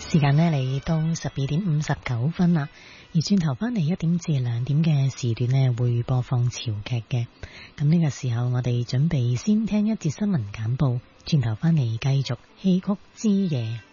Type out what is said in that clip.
時間呢嚟到12:59啦，而轉頭翻嚟1點至2點嘅時段呢會播放潮劇嘅。咁呢個時候我哋準備先聽一節新聞簡報，轉頭翻嚟繼續戲曲之夜。